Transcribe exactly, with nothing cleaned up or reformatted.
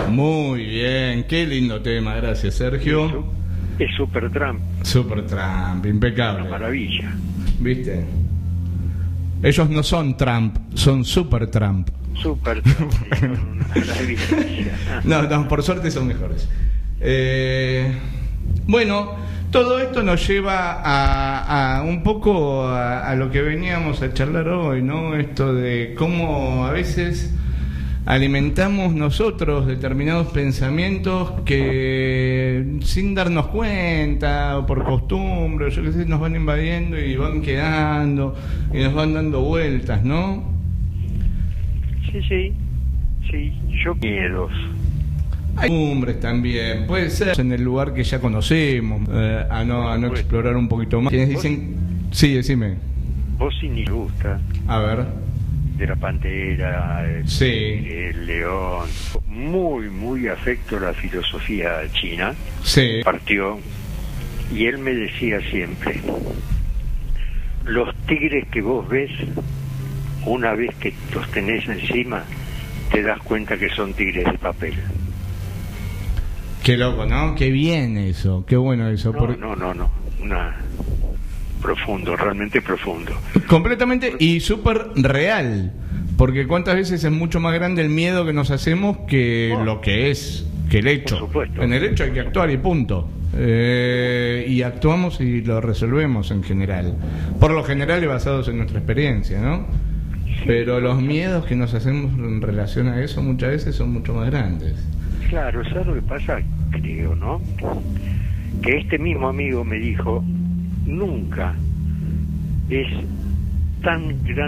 Muy bien, qué lindo tema, gracias Sergio. Es Super Trump. Super Trump, impecable. Una maravilla. ¿Viste? Ellos no son Trump, son Super Trump. Super Trump, sí, son una maravilla. No, no, por suerte son mejores. Eh, bueno, todo esto nos lleva a, a un poco a, a lo que veníamos a charlar hoy, ¿no? Esto de cómo a veces alimentamos nosotros determinados pensamientos que sin darnos cuenta o por costumbre, yo qué sé, nos van invadiendo y van quedando y nos van dando vueltas, ¿no? Sí, sí, sí, yo miedos. Hay costumbres también, puede ser en el lugar que ya conocemos, eh, a no a no explorar un poquito más. Quienes dicen, sí, decime. Vos sí ni gusta. A ver. De la pantera, el, sí. el león. Muy, muy afecto a la filosofía china. Sí. Partió. Y él me decía siempre, los tigres que vos ves, una vez que los tenés encima, te das cuenta que son tigres de papel. Qué loco, ¿no? Qué bien eso, qué bueno eso. No, por... no, no, no. Una... profundo, realmente profundo. Completamente y súper real, porque cuántas veces es mucho más grande el miedo que nos hacemos que oh. lo que es, que el hecho. Por supuesto. En el hecho hay que actuar y punto. Eh, y actuamos y lo resolvemos en general. Por lo general y basados en nuestra experiencia, ¿no? Sí. Pero los miedos que nos hacemos en relación a eso muchas veces son mucho más grandes. Claro, ¿sabes lo que pasa? Creo, ¿no? Que este mismo amigo me dijo, nunca es tan grande